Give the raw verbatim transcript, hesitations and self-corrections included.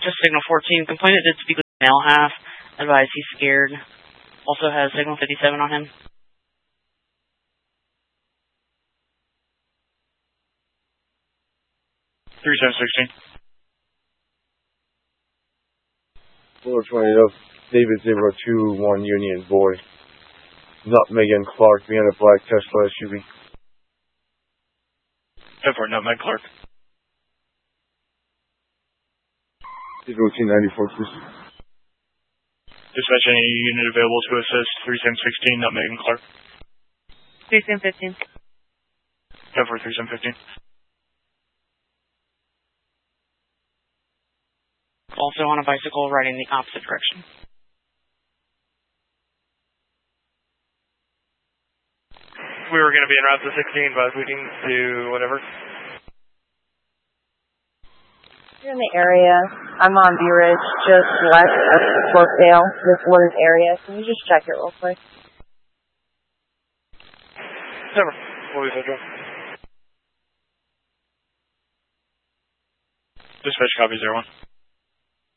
Just signal fourteen. Complainant did speak with male half. Advise he's scared. Also has signal fifty-seven on him. three seven sixteen. four twenty up. David zero two one Union Boy. Nutmeg and Clark behind a black Tesla S U V. ten four, Nutmeg Clark. Routine ninety-four, please. Dispatch, any unit available to assist three seven sixteen, Nutmeg and Clark. three seven fifteen. ten four, three seven fifteen. Also on a bicycle riding the opposite direction. We were going to be en route to sixteen, but we can do whatever. You're in the area. I'm on Bee Ridge, just west of Brookdale, this wooded area. Can you just check it real quick? Never. What was that, Joe? Dispatch, copy zero one.